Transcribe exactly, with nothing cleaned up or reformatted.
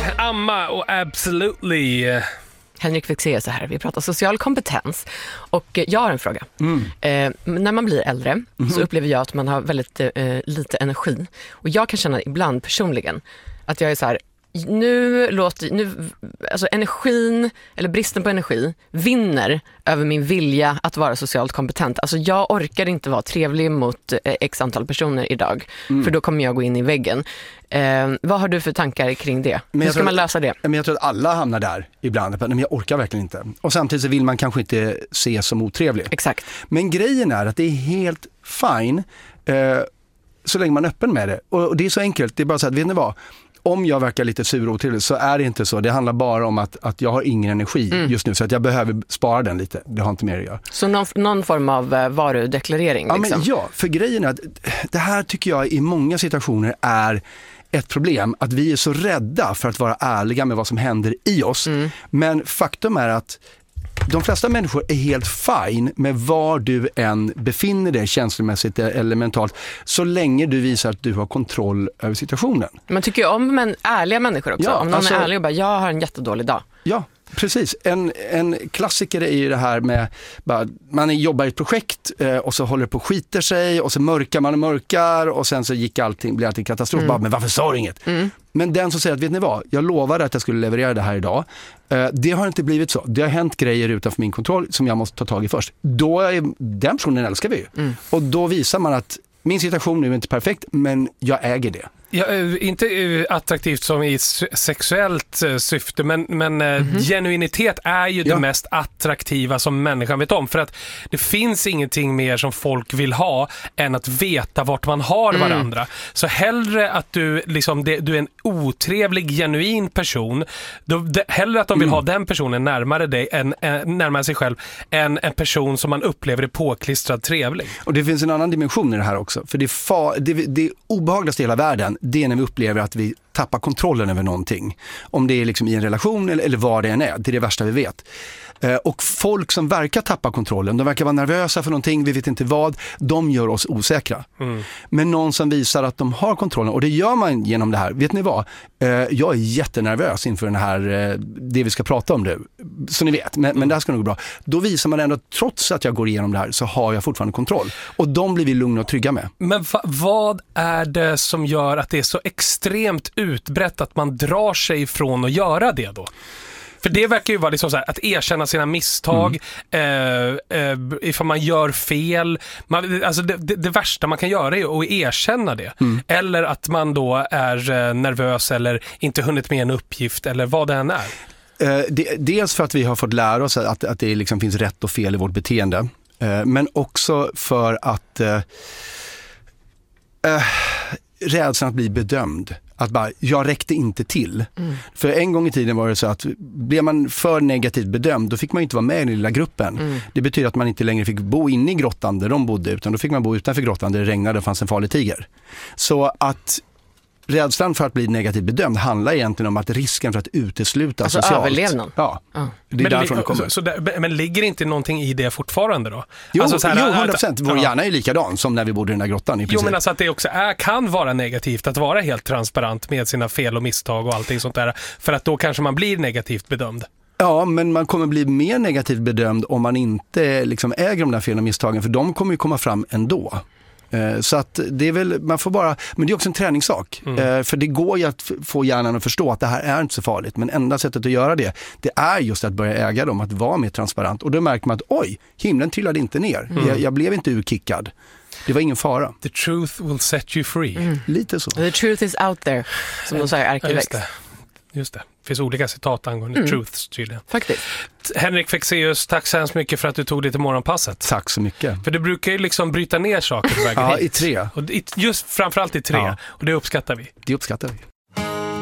Amma och Absolutely. Henrik Fexeus så här. Vi pratar social kompetens. Och jag har en fråga. Mm. Eh, när man blir äldre mm. så upplever jag att man har väldigt eh, lite energi. Och jag kan känna ibland personligen att jag är så här, nu låter nu alltså energin eller bristen på energi vinner över min vilja att vara socialt kompetent. Alltså jag orkar inte vara trevlig mot eh, x antal personer idag mm. för då kommer jag gå in i väggen. Eh, vad har du för tankar kring det? Men hur ska man lösa det? Men jag tror att alla hamnar där ibland. Men jag orkar verkligen inte. Och samtidigt så vill man kanske inte se som otrevlig. Exakt. Men grejen är att det är helt fine eh, så länge man är öppen med det. Och, och det är så enkelt. Det är bara så att, vet ni vad? Om jag verkar lite sur och otrevlig så är det inte så. Det handlar bara om att, att jag har ingen energi mm. just nu. Så att jag behöver spara den lite. Det har inte mer att göra. Så någon, någon form av uh, varudeklarering? Ja, liksom. men ja, för grejen är att det här tycker jag i många situationer är ett problem. Att vi är så rädda för att vara ärliga med vad som händer i oss. Mm. Men faktum är att de flesta människor är helt fine med var du än befinner dig känslomässigt eller mentalt så länge du visar att du har kontroll över situationen. Man tycker ju om men ärliga människor också. Ja, om någon alltså, är ärlig och bara, jag har en jättedålig dag. Ja, precis. En, en klassiker är ju det här med bara, man jobbar i ett projekt eh, och så håller det på och skiter sig och så mörkar man och mörkar och sen så gick allting, blir allting katastrof. Mm. Bara, men varför sa du inget? Mm. Men den som säger att vet ni vad, jag lovade att jag skulle leverera det här idag. Eh, det har inte blivit så. Det har hänt grejer utanför min kontroll som jag måste ta tag i först. Då är, den personen älskar vi ju. Mm. Och då visar man att min situation nu är inte perfekt men jag äger det. Ja, inte attraktivt som i sexuellt syfte, men, men mm-hmm. genuinitet är ju ja. det mest attraktiva som människan vet om. För att det finns ingenting mer som folk vill ha än att veta vart man har mm. varandra. Så hellre att du, liksom, det, du är en otrevlig, genuin person, då, det, hellre att de vill mm. ha den personen närmare dig, än, än, närmare sig själv, än en person som man upplever är påklistrad trevlig. Och det finns en annan dimension i det här också. För det, fa- det, det obehagligaste i hela världen, det är när vi upplever att vi tappar kontrollen över någonting. Om det är liksom i en relation eller, eller vad det än är. Det är det värsta vi vet. Eh, och folk som verkar tappa kontrollen, de verkar vara nervösa för någonting, vi vet inte vad, de gör oss osäkra. Mm. Men någon som visar att de har kontrollen, och det gör man genom det här. Vet ni vad? Eh, jag är jättenervös inför den här, eh, det vi ska prata om nu. Så ni vet, men, mm. men det här ska nog gå bra. Då visar man ändå att trots att jag går igenom det här så har jag fortfarande kontroll. Och de blir vi lugna och trygga med. Men va- vad är det som gör att det är så extremt utbrett att man drar sig ifrån att göra det då? För det verkar ju vara liksom så här, att erkänna sina misstag, mm. eh, eh, ifall man gör fel. Man, alltså det, det, det värsta man kan göra är att erkänna det. Mm. Eller att man då är eh, nervös eller inte hunnit med en uppgift eller vad det än är. Eh, det, dels för att vi har fått lära oss att, att det liksom finns rätt och fel i vårt beteende. Eh, men också för att eh, eh, rädslan att bli bedömd. Att bara, jag räckte inte till. Mm. För en gång i tiden var det så att blev man för negativt bedömd, då fick man inte vara med i den lilla gruppen. Mm. Det betyder att man inte längre fick bo inne i grottan där de bodde, utan då fick man bo utanför grottan där det regnade och fanns en farlig tiger. Så att rädslan för att bli negativt bedömd handlar egentligen om att risken för att utesluta alltså socialt. Överlevnad. Ja, ah. det är därifrån det kommer. Så, så där, men ligger inte någonting i det fortfarande då? Jo, alltså så här, jo hundra procent. Vår ja. hjärna är likadan som när vi bodde i den där grottan i princip. Jo, men alltså att det också är, kan vara negativt att vara helt transparent med sina fel och misstag och allting sånt där. För att då kanske man blir negativt bedömd. Ja, men man kommer bli mer negativt bedömd om man inte liksom äger de där fel och misstagen. För de kommer ju komma fram ändå. Så att det är väl, man får bara, men det är också en träningssak. Mm. För det går ju att få hjärnan att förstå att det här är inte så farligt. Men enda sättet att göra det, det är just att börja äga dem, att vara mer transparent. Och då märker man att oj, himlen trillade inte ner. Mm. Jag, jag blev inte urkickad. Det var ingen fara. The truth will set you free. Mm. Lite så. The truth is out there, som de säger Arkivex. Just det. Just det. Det finns olika citat angående mm. truths tydligen. Faktiskt. Henrik Fexeus, tack så hemskt mycket för att du tog dig till morgonpasset. Tack så mycket. För du brukar ju liksom bryta ner saker på vägen Ja, hit. i tre. Och just framförallt i tre. Ja. Och det uppskattar vi. Det uppskattar vi.